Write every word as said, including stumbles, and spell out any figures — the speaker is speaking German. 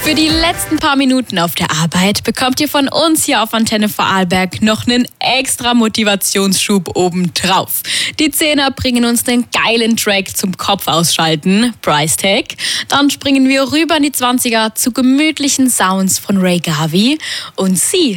Für die letzten paar Minuten auf der Arbeit bekommt ihr von uns hier auf Antenne Vorarlberg noch einen extra Motivationsschub obendrauf. Die Zehner bringen uns den geilen Track zum Kopf ausschalten, Price Tag. Dann springen wir rüber in die Zwanziger zu gemütlichen Sounds von Ray Garvey. Und Sie